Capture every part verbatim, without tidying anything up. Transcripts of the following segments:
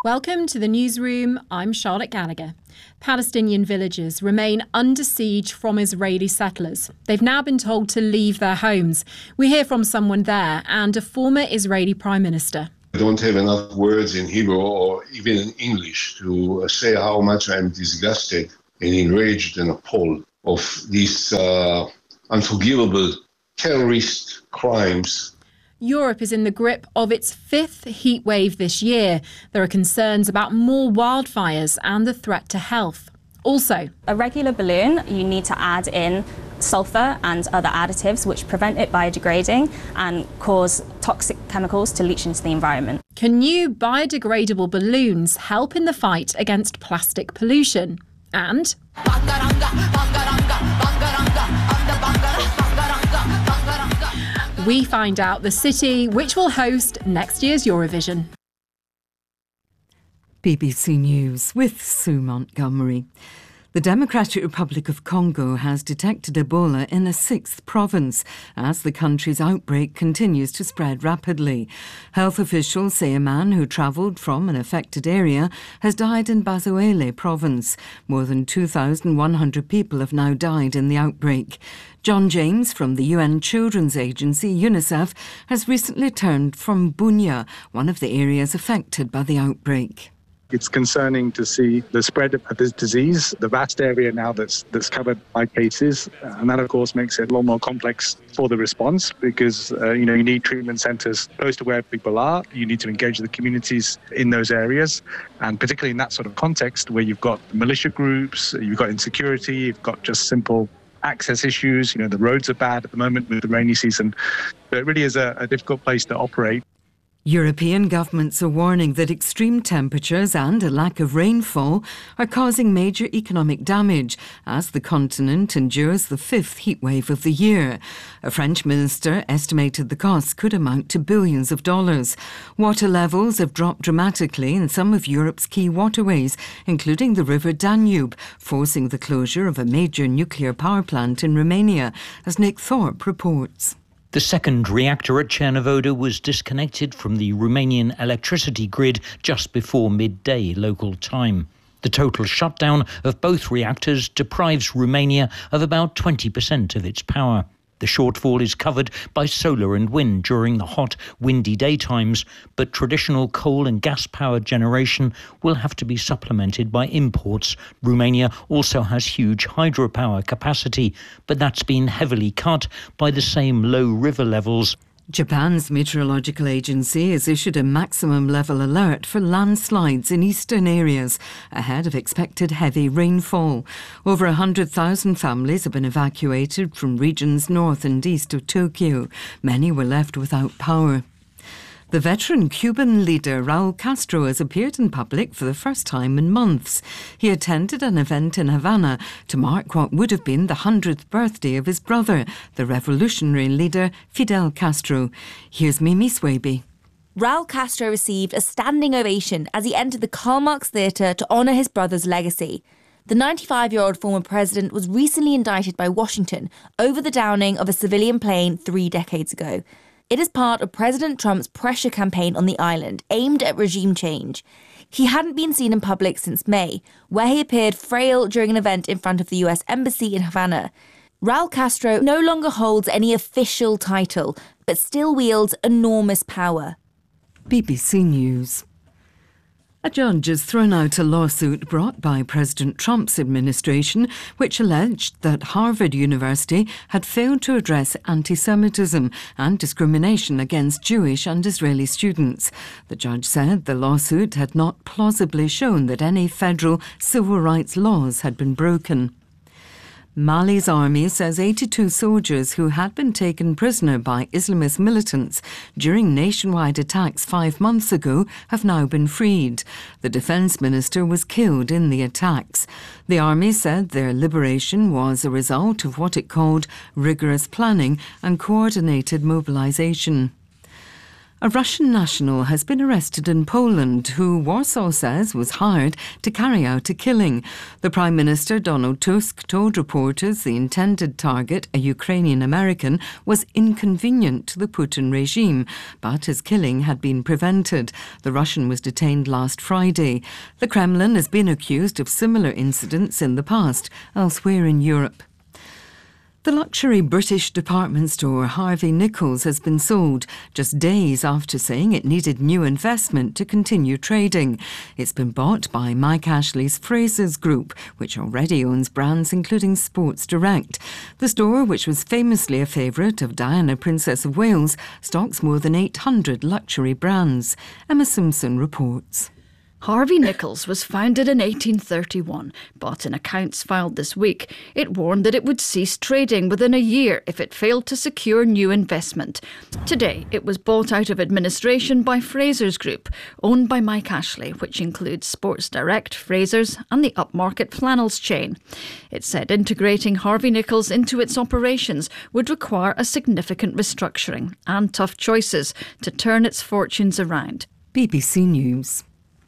Welcome to the newsroom. I'm Charlotte Gallagher. Palestinian villagers remain under siege from Israeli settlers. They've now been told to leave their homes. We hear from someone there and a former Israeli Prime Minister. I don't have enough words in Hebrew or even in English to say how much I'm disgusted and enraged and appalled of these uh, unforgivable terrorist crimes. Europe is in the grip of its fifth heat wave this year. There are concerns about more wildfires and the threat to health. Also, a regular balloon, you need to add in sulfur and other additives which prevent it biodegrading and cause toxic chemicals to leach into the environment. Can new biodegradable balloons help in the fight against plastic pollution? And we find out the city which will host next year's Eurovision. B B C News with Sue Montgomery. The Democratic Republic of Congo has detected Ebola in a sixth province as the country's outbreak continues to spread rapidly. Health officials say a man who travelled from an affected area has died in Bazuele province. More than two thousand one hundred people have now died in the outbreak. John James from the U N Children's Agency, UNICEF, has recently returned from Bunia, one of the areas affected by the outbreak. It's concerning to see the spread of this disease, the vast area now that's that's covered by cases, and that of course makes it a lot more complex for the response because uh, you know you need treatment centres close to where people are. You need to engage the communities in those areas, and particularly in that sort of context where you've got militia groups, you've got insecurity, you've got just simple access issues. You know the roads are bad at the moment with the rainy season, so it really is a, a difficult place to operate. European governments are warning that extreme temperatures and a lack of rainfall are causing major economic damage as the continent endures the fifth heatwave of the year. A French minister estimated the costs could amount to billions of dollars. Water levels have dropped dramatically in some of Europe's key waterways, including the River Danube, forcing the closure of a major nuclear power plant in Romania, as Nick Thorpe reports. The second reactor at Cernavodă was disconnected from the Romanian electricity grid just before midday local time. The total shutdown of both reactors deprives Romania of about twenty percent of its power. The shortfall is covered by solar and wind during the hot, windy daytimes, but traditional coal and gas power generation will have to be supplemented by imports. Romania also has huge hydropower capacity, but that's been heavily cut by the same low river levels. Japan's meteorological agency has issued a maximum level alert for landslides in eastern areas ahead of expected heavy rainfall. Over one hundred thousand families have been evacuated from regions north and east of Tokyo. Many were left without power. The veteran Cuban leader Raul Castro has appeared in public for the first time in months. He attended an event in Havana to mark what would have been the hundredth birthday of his brother, the revolutionary leader Fidel Castro. Here's Mimi Swaby. Raul Castro received a standing ovation as he entered the Karl Marx Theatre to honour his brother's legacy. The ninety-five-year-old former president was recently indicted by Washington over the downing of a civilian plane three decades ago. It is part of President Trump's pressure campaign on the island, aimed at regime change. He hadn't been seen in public since May, where he appeared frail during an event in front of the U S Embassy in Havana. Raul Castro no longer holds any official title, but still wields enormous power. B B C News. A judge has thrown out a lawsuit brought by President Trump's administration, which alleged that Harvard University had failed to address anti-Semitism and discrimination against Jewish and Israeli students. The judge said the lawsuit had not plausibly shown that any federal civil rights laws had been broken. Mali's army says eighty-two soldiers who had been taken prisoner by Islamist militants during nationwide attacks five months ago have now been freed. The defence minister was killed in the attacks. The army said their liberation was a result of what it called rigorous planning and coordinated mobilisation. A Russian national has been arrested in Poland who Warsaw says was hired to carry out a killing. The Prime Minister, Donald Tusk, told reporters the intended target, a Ukrainian American, was inconvenient to the Putin regime, but his killing had been prevented. The Russian was detained last Friday. The Kremlin has been accused of similar incidents in the past, elsewhere in Europe. The luxury British department store Harvey Nichols has been sold just days after saying it needed new investment to continue trading. It's been bought by Mike Ashley's Frasers Group, which already owns brands including Sports Direct. The store, which was famously a favourite of Diana, Princess of Wales, stocks more than eight hundred luxury brands. Emma Simpson reports. Harvey Nichols was founded in eighteen thirty-one, but in accounts filed this week, it warned that it would cease trading within a year if it failed to secure new investment. Today, it was bought out of administration by Frasers Group, owned by Mike Ashley, which includes Sports Direct, Frasers and the upmarket flannels chain. It said integrating Harvey Nichols into its operations would require a significant restructuring and tough choices to turn its fortunes around. B B C News.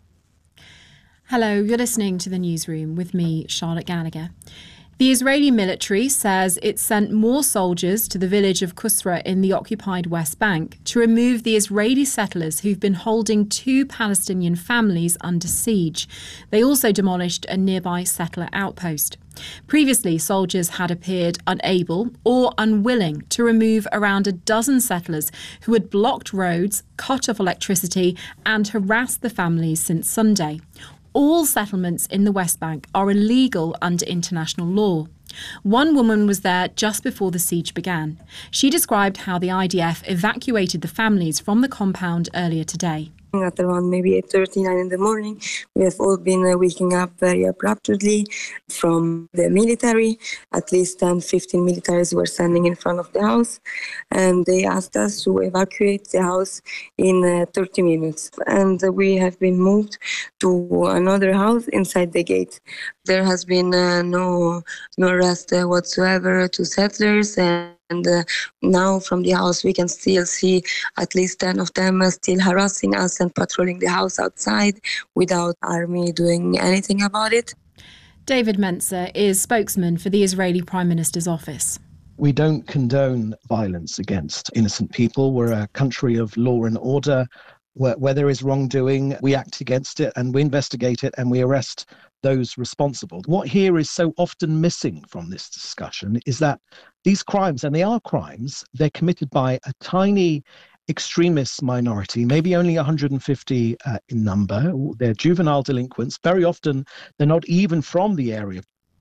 Hello, you're listening to The Newsroom with me, Charlotte Gallagher. The Israeli military says it sent more soldiers to the village of Kusra in the occupied West Bank to remove the Israeli settlers who've been holding two Palestinian families under siege. They also demolished a nearby settler outpost. Previously, soldiers had appeared unable or unwilling to remove around a dozen settlers who had blocked roads, cut off electricity and harassed the families since Sunday. All settlements in the West Bank are illegal under international law. One woman was there just before the siege began. She described how the I D F evacuated the families from the compound earlier today. At around maybe eight thirty-nine in the morning, we have all been uh, waking up very abruptly from the military. At least ten, fifteen militaries were standing in front of the house, and they asked us to evacuate the house in uh, thirty minutes. And uh, we have been moved to another house inside the gate. There has been uh, no no arrest uh, whatsoever to settlers. And And uh, now from the house, we can still see at least ten of them uh, still harassing us and patrolling the house outside without army doing anything about it. David Menzer is spokesman for the Israeli Prime Minister's office. We don't condone violence against innocent people. We're a country of law and order. Where, where there is wrongdoing, we act against it and we investigate it and we arrest those responsible. What here is so often missing from this discussion is that these crimes, and they are crimes, they're committed by a tiny extremist minority, maybe only one hundred fifty uh, in number. They're juvenile delinquents. Very often, they're not even from the area.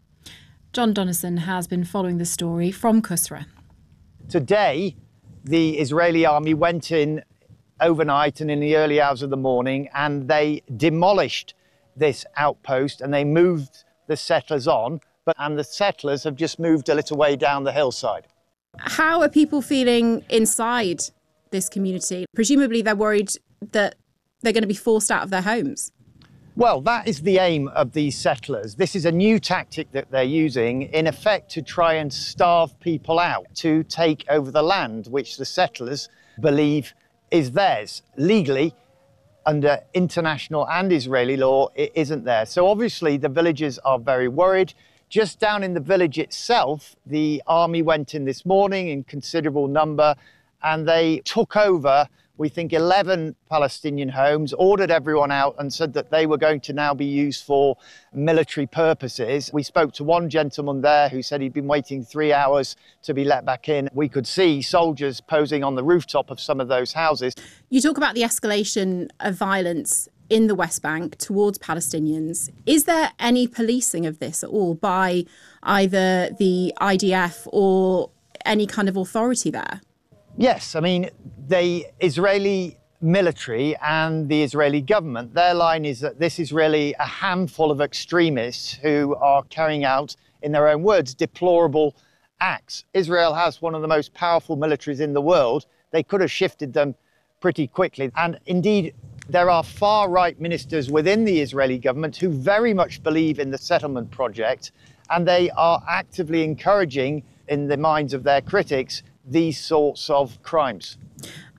John Donnison has been following the story from Kusra. Today, the Israeli army went in overnight and in the early hours of the morning, and they demolished this outpost and they moved the settlers on, but and the settlers have just moved a little way down the hillside. How are people feeling inside this community? Presumably they're worried that they're going to be forced out of their homes. Well, that is the aim of these settlers. This is a new tactic that they're using, in effect, to try and starve people out, to take over the land, which the settlers believe is theirs. Legally, under international and Israeli law, it isn't there. So obviously the villagers are very worried. Just down in the village itself, the army went in this morning in considerable number and they took over, we think, eleven Palestinian homes, ordered everyone out and said that they were going to now be used for military purposes. We spoke to one gentleman there who said he'd been waiting three hours to be let back in. We could see soldiers posing on the rooftop of some of those houses. You talk about the escalation of violence in the West Bank towards Palestinians. Is there any policing of this at all by either the I D F or any kind of authority there? Yes, I mean, the Israeli military and the Israeli government, their line is that this is really a handful of extremists who are carrying out, in their own words, deplorable acts. Israel has one of the most powerful militaries in the world. They could have shifted them pretty quickly. And indeed, there are far-right ministers within the Israeli government who very much believe in the settlement project, and they are actively encouraging, in the minds of their critics, these sorts of crimes.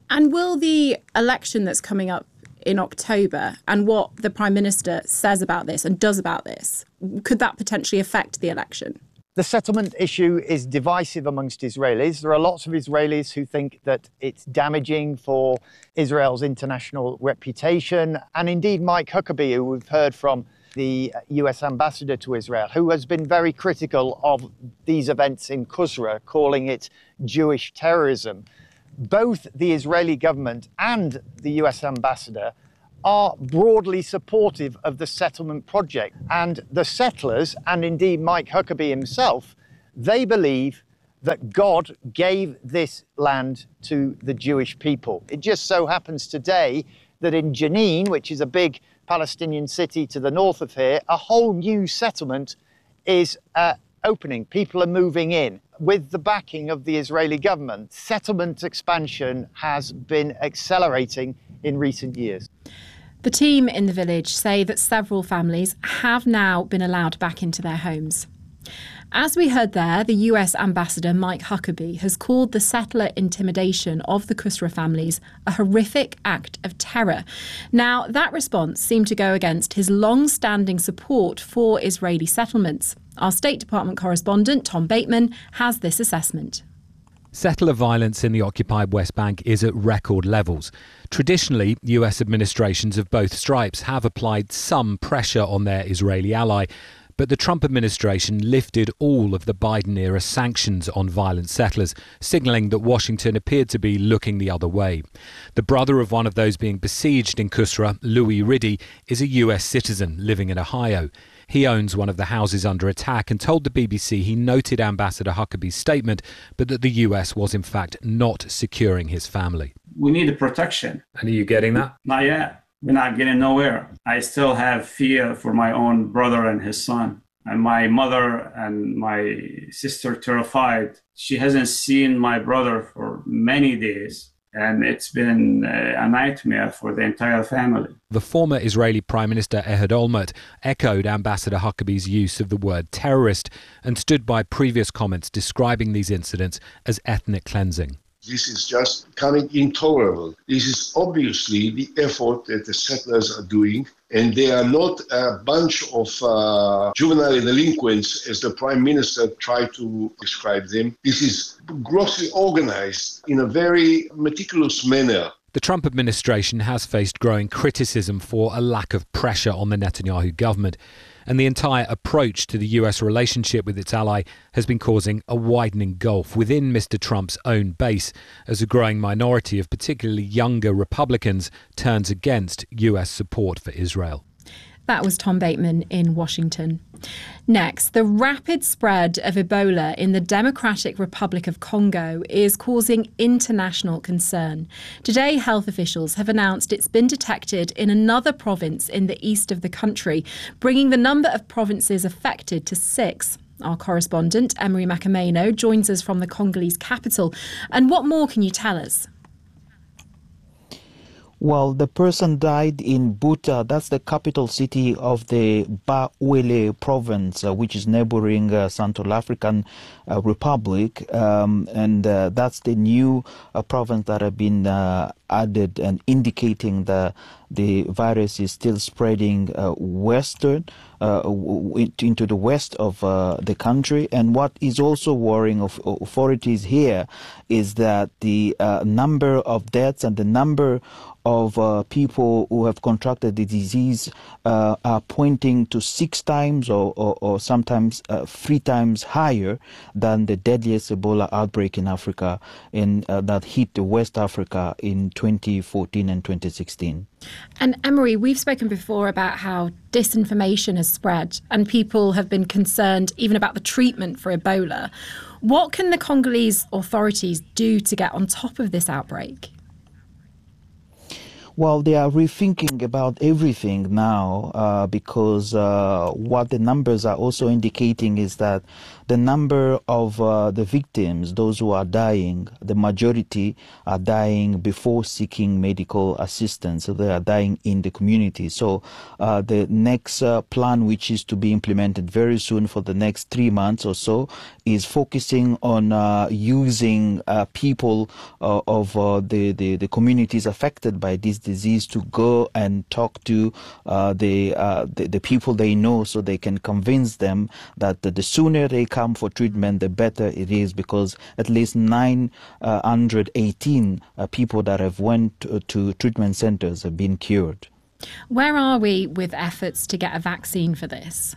And will the election that's coming up in October and what the Prime Minister says about this and does about this, could that potentially affect the election? The settlement issue is divisive amongst Israelis. There are lots of Israelis who think that it's damaging for Israel's international reputation. And indeed, Mike Huckabee, who we've heard from, the U S ambassador to Israel, who has been very critical of these events in Kusra, calling it Jewish terrorism. Both the Israeli government and the U S ambassador are broadly supportive of the settlement project. And the settlers, and indeed Mike Huckabee himself, they believe that God gave this land to the Jewish people. It just so happens today that in Jenin, which is a big Palestinian city to the north of here, a whole new settlement is uh, opening. People are moving in. With the backing of the Israeli government, settlement expansion has been accelerating in recent years. The team in the village say that several families have now been allowed back into their homes. As we heard there, the U S ambassador Mike Huckabee has called the settler intimidation of the Kusra families a horrific act of terror. Now, that response seemed to go against his long-standing support for Israeli settlements. Our State Department correspondent, Tom Bateman, has this assessment. Settler violence in the occupied West Bank is at record levels. Traditionally, U S administrations of both stripes have applied some pressure on their Israeli ally, but the Trump administration lifted all of the Biden-era sanctions on violent settlers, signalling that Washington appeared to be looking the other way. The brother of one of those being besieged in Kusra, Louis Riddy, is a U S citizen living in Ohio. He owns one of the houses under attack and told the B B C he noted Ambassador Huckabee's statement, but that the U S was in fact not securing his family. We need protection. And are you getting that? Not yet. We're not getting nowhere. I still have fear for my own brother and his son. And my mother and my sister terrified. She hasn't seen my brother for many days. And it's been a nightmare for the entire family. The former Israeli Prime Minister Ehud Olmert echoed Ambassador Huckabee's use of the word terrorist and stood by previous comments describing these incidents as ethnic cleansing. This is just becoming intolerable. This is obviously the effort that the settlers are doing, and they are not a bunch of uh, juvenile delinquents, as the Prime Minister tried to describe them. This is grossly organized in a very meticulous manner. The Trump administration has faced growing criticism for a lack of pressure on the Netanyahu government, and the entire approach to the U S relationship with its ally has been causing a widening gulf within Mister Trump's own base as a growing minority of particularly younger Republicans turns against U S support for Israel. That was Tom Bateman in Washington. Next, the rapid spread of Ebola in the Democratic Republic of Congo is causing international concern. Today, health officials have announced it's been detected in another province in the east of the country, bringing the number of provinces affected to six. Our correspondent, Emery Makameno, joins us from the Congolese capital. And what more can you tell us? Well, the person died in Buta, that's the capital city of the Bawele province, uh, which is neighboring uh, Central African uh, Republic. Um, and uh, that's the new uh, province that have been uh, added and indicating that the virus is still spreading uh, western uh, into the west of uh, the country. And what is also worrying of authorities here is that the uh, number of deaths and the number of uh, people who have contracted the disease uh, are pointing to six times or, or, or sometimes uh, three times higher than the deadliest Ebola outbreak in Africa in, uh, that hit the West Africa in twenty fourteen and twenty sixteen. And Emery, we've spoken before about how disinformation has spread and people have been concerned even about the treatment for Ebola. What can the Congolese authorities do to get on top of this outbreak? Well, they are rethinking about everything now uh, because uh, what the numbers are also indicating is that the number of uh, the victims, those who are dying, the majority are dying before seeking medical assistance. So they are dying in the community. So uh, the next uh, plan, which is to be implemented very soon for the next three months or so, is focusing on uh, using uh, people uh, of uh, the, the, the communities affected by this disease to go and talk to uh, the, uh, the the people they know, so they can convince them that the, the sooner they come for treatment, the better it is, because at least nine hundred eighteen uh, people that have went to, to treatment centers have been cured. Where are we with efforts to get a vaccine for this?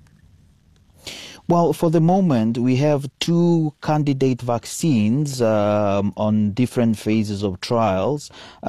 Well, for the moment, we have two candidate vaccines um, on different phases of trials,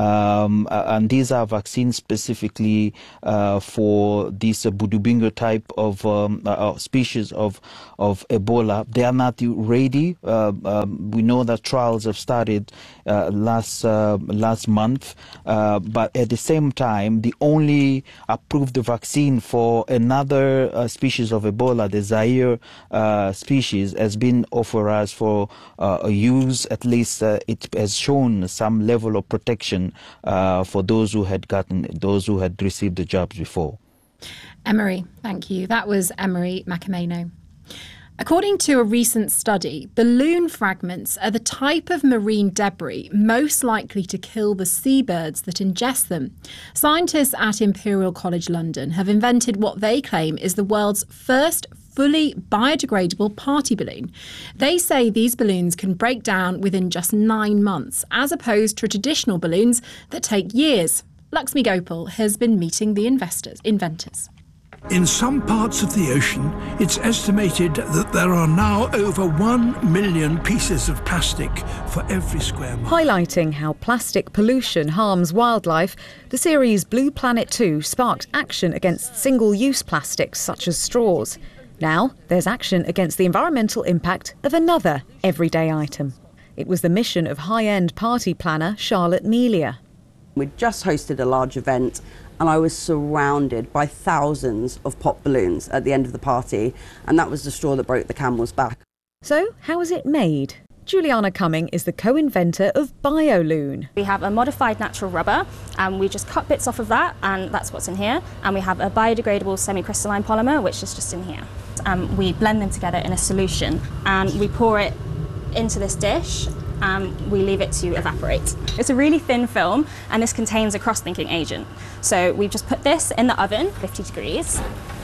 um, and these are vaccines specifically uh, for this uh, Budubingo type of um, uh, species of of Ebola. They are not ready. Uh, um, we know that trials have started uh, last uh, last month, uh, but at the same time, the only approved vaccine for another uh, species of Ebola, the Zaire Uh, species, has been authorized for uh, use. At least uh, it has shown some level of protection uh, for those who had gotten, those who had received the jobs before. Emery, thank you. That was Emery Macameno. According to a recent study, balloon fragments are the type of marine debris most likely to kill the seabirds that ingest them. Scientists at Imperial College London have invented what they claim is the world's first fully biodegradable party balloon. They say these balloons can break down within just nine months, as opposed to traditional balloons that take years. Laxmi Gopal has been meeting the investors, inventors. In some parts of the ocean, it's estimated that there are now over one million pieces of plastic for every square mile. Highlighting how plastic pollution harms wildlife, the series Blue Planet two sparked action against single-use plastics such as straws. Now there's action against the environmental impact of another everyday item. It was the mission of high-end party planner Charlotte Melia. We'd just hosted a large event and I was surrounded by thousands of pop balloons at the end of the party, and that was the straw that broke the camel's back. So how is it made? Juliana Cumming is the co-inventor of BioLoon. We have a modified natural rubber and we just cut bits off of that, and that's what's in here. And we have a biodegradable semi-crystalline polymer, which is just in here. Um, we blend them together in a solution and we pour it into this dish and we leave it to evaporate. It's a really thin film and this contains a cross-linking agent. So we've just put this in the oven, fifty degrees,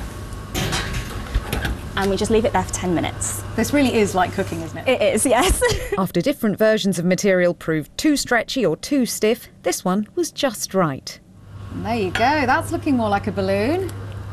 and we just leave it there for ten minutes. This really is like cooking, isn't it? It is, yes. After different versions of material proved too stretchy or too stiff, this one was just right. And there you go, that's looking more like a balloon.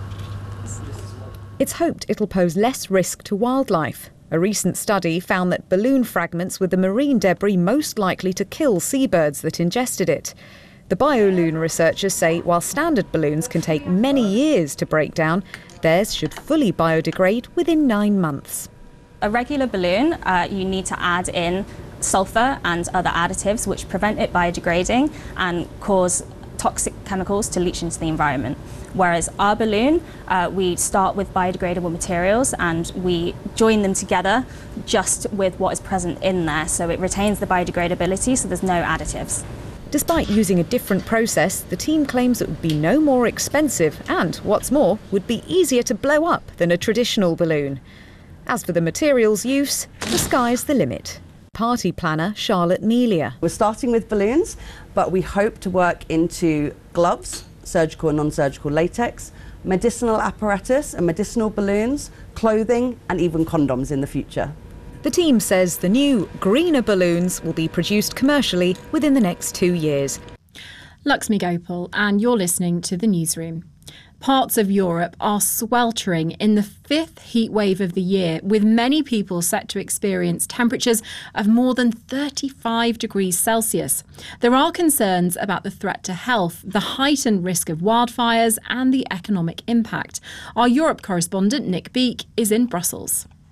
It's hoped it'll pose less risk to wildlife. A recent study found that balloon fragments were the marine debris most likely to kill seabirds that ingested it. The BioLoon researchers say while standard balloons can take many years to break down, theirs should fully biodegrade within nine months. A regular balloon, uh, you need to add in sulfur and other additives which prevent it biodegrading and cause toxic chemicals to leach into the environment. Whereas our balloon, uh, we start with biodegradable materials and we join them together just with what is present in there, so it retains the biodegradability, so there's no additives. Despite using a different process, the team claims it would be no more expensive and, what's more, would be easier to blow up than a traditional balloon. As for the materials use, the sky's the limit. Party planner Charlotte Melia. We're starting with balloons, but we hope to work into gloves, surgical and non-surgical latex, medicinal apparatus and medicinal balloons, clothing and even condoms in the future. The team says the new, greener balloons will be produced commercially within the next two years. Laxmi Gopal, and you're listening to The Newsroom. Parts of Europe are sweltering in the fifth heat wave of the year, with many people set to experience temperatures of more than thirty-five degrees Celsius. There are concerns about the threat to health, the heightened risk of wildfires and the economic impact. Our Europe correspondent Nick Beake is in Brussels.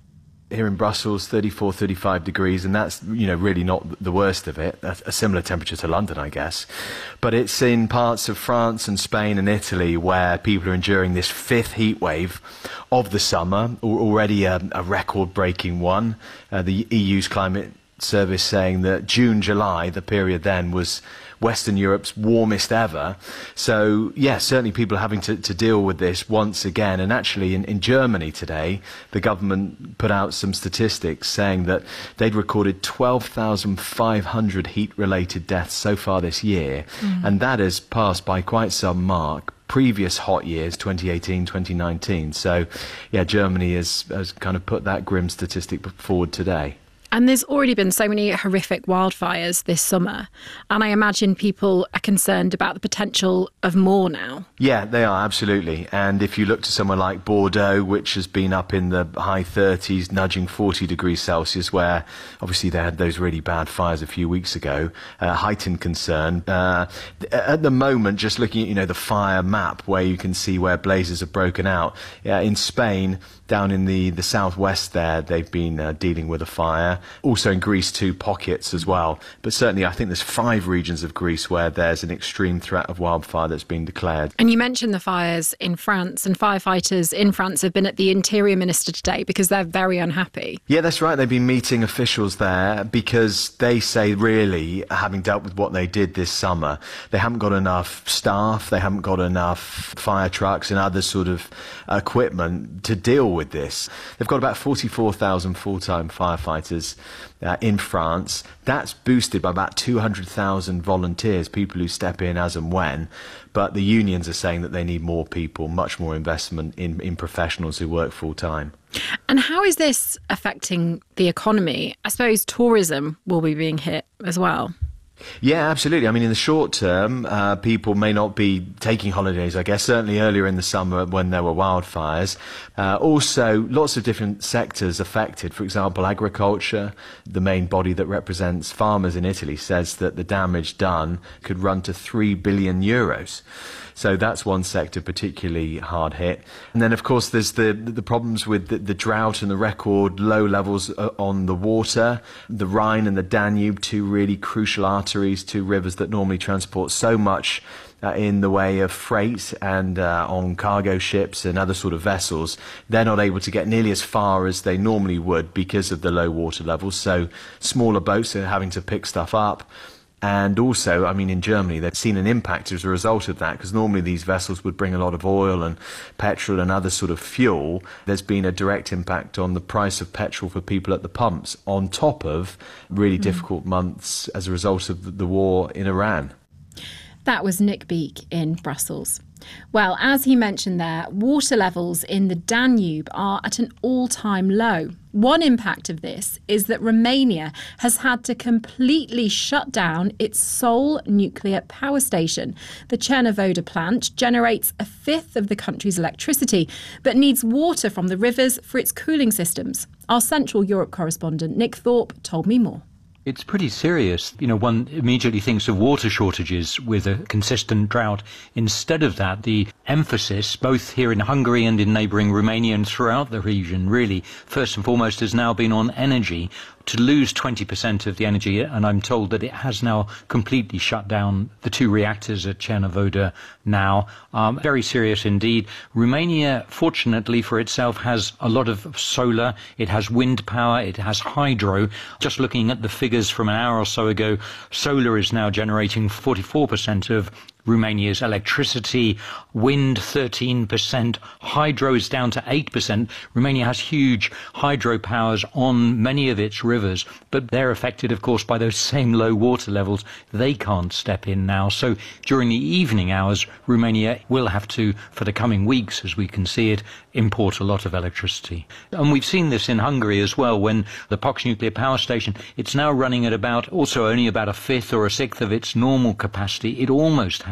here in Brussels, thirty-four, thirty-five degrees, and that's, you know, really not the worst of it. A, a similar temperature to London, I guess. But it's in parts of France and Spain and Italy where people are enduring this fifth heat wave of the summer, already a, a record-breaking one. Uh, the E U's climate service saying that June, July, the period then, was Western Europe's warmest ever. So, yeah, certainly people are having to, to deal with this once again. And actually, in, in Germany today, the government put out some statistics saying that they'd recorded twelve thousand five hundred heat-related deaths so far this year. Mm. And that has passed by quite some mark previous hot years, twenty eighteen, twenty nineteen. So, yeah, Germany has, has kind of put that grim statistic forward today. And there's already been so many horrific wildfires this summer. And I imagine people are concerned about the potential of more now. Yeah, they are, absolutely. And if you look to somewhere like Bordeaux, which has been up in the high thirties, nudging forty degrees Celsius, where obviously they had those really bad fires a few weeks ago, uh, heightened concern. Uh, at the moment, just looking at, you know, the fire map where you can see where blazes have broken out. Yeah, in Spain, down in the, the southwest there, they've been uh, dealing with a fire. Also in Greece, two pockets as well. But certainly I think there's five regions of Greece where there's an extreme threat of wildfire that's been declared. And you mentioned the fires in France, and firefighters in France have been at the Interior Minister today because they're very unhappy. Yeah, that's right. They've been meeting officials there because they say, really, having dealt with what they did this summer, they haven't got enough staff, they haven't got enough fire trucks and other sort of equipment to deal with this. They've got about forty-four thousand full-time firefighters uh, in France. That's boosted by about two hundred thousand volunteers, people who step in as and when. But the unions are saying that they need more people, much more investment in, in professionals who work full-time. And how is this affecting the economy? I suppose tourism will be being hit as well. Yeah, absolutely. I mean, in the short term, uh, people may not be taking holidays, I guess, certainly earlier in the summer when there were wildfires. Uh, also, lots of different sectors affected. For example, agriculture, the main body that represents farmers in Italy, says that the damage done could run to three billion euros. So that's one sector particularly hard hit. And then, of course, there's the the problems with the, the drought and the record low levels on the water. The Rhine and the Danube, two really crucial arteries, two rivers that normally transport so much Uh, in the way of freight and uh, on cargo ships and other sort of vessels. They're not able to get nearly as far as they normally would because of the low water levels. So smaller boats are having to pick stuff up. And also, I mean, in Germany, they've seen an impact as a result of that, because normally these vessels would bring a lot of oil and petrol and other sort of fuel. There's been a direct impact on the price of petrol for people at the pumps, on top of really mm. difficult months as a result of the war in Iran. That was Nick Beake in Brussels. Well, as he mentioned there, water levels in the Danube are at an all-time low. One impact of this is that Romania has had to completely shut down its sole nuclear power station. The Cernavodă plant generates a fifth of the country's electricity, but needs water from the rivers for its cooling systems. Our Central Europe correspondent Nick Thorpe told me more. It's pretty serious. You know, one immediately thinks of water shortages with a consistent drought. Instead of that, the emphasis, both here in Hungary and in neighbouring Romania and throughout the region, really, first and foremost, has now been on energy. To lose twenty percent of the energy, and I'm told that it has now completely shut down the two reactors at Cernavodă now. Um, very serious indeed. Romania, fortunately for itself, has a lot of solar, it has wind power, it has hydro. Just looking at the figures from an hour or so ago, solar is now generating forty-four percent of Romania's electricity, wind thirteen percent, hydro is down to eight percent. Romania has huge hydro powers on many of its rivers, but they're affected, of course, by those same low water levels. They can't step in now. So during the evening hours, Romania will have to, for the coming weeks, as we can see it, import a lot of electricity. And we've seen this in Hungary as well, when the Paks nuclear power station, it's now running at about, also only about a fifth or a sixth of its normal capacity. It almost had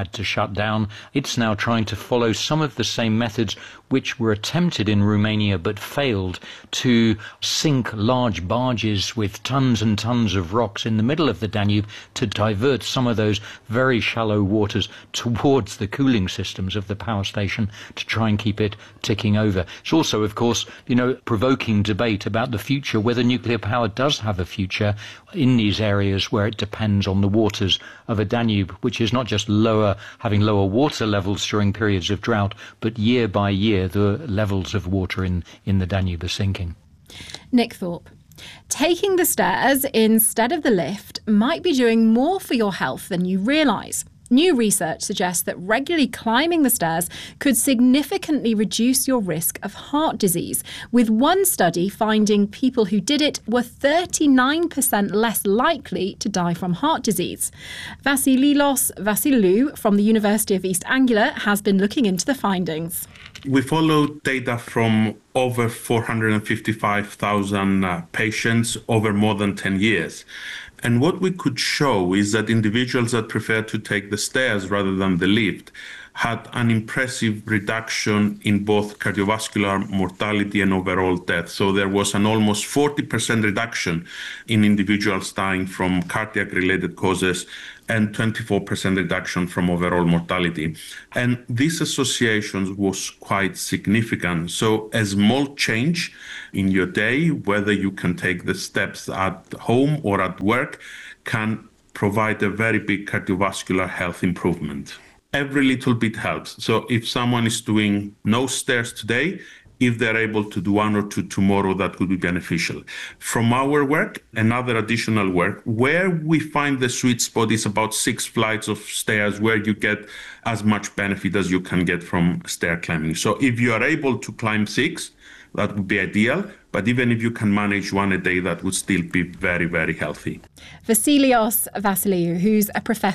had to shut down. It's now trying to follow some of the same methods which were attempted in Romania but failed, to sink large barges with tons and tons of rocks in the middle of the Danube to divert some of those very shallow waters towards the cooling systems of the power station to try and keep it ticking over. It's also, of course, you know, provoking debate about the future, whether nuclear power does have a future in these areas where it depends on the waters of a Danube, which is not just lower, having lower water levels during periods of drought, but year by year the levels of water in, in the Danube are sinking. Nick Thorpe. Taking the stairs instead of the lift might be doing more for your health than you realise. New research suggests that regularly climbing the stairs could significantly reduce your risk of heart disease, with one study finding people who did it were thirty-nine percent less likely to die from heart disease. Vassilios Vassiliou from the University of East Anglia has been looking into the findings. We followed data from over four hundred fifty-five thousand uh, patients over more than ten years. And what we could show is that individuals that prefer to take the stairs rather than the lift had an impressive reduction in both cardiovascular mortality and overall death. So there was an almost forty percent reduction in individuals dying from cardiac-related causes and twenty-four percent reduction from overall mortality. And this association was quite significant. So a small change in your day, whether you can take the steps at home or at work, can provide a very big cardiovascular health improvement. Every little bit helps. So if someone is doing no stairs today, if they're able to do one or two tomorrow, that could be beneficial. From our work, another additional work, where we find the sweet spot is about six flights of stairs where you get as much benefit as you can get from stair climbing. So if you are able to climb six, that would be ideal. But even if you can manage one a day, that would still be very, very healthy. Vassilios Vassiliou, who's a professor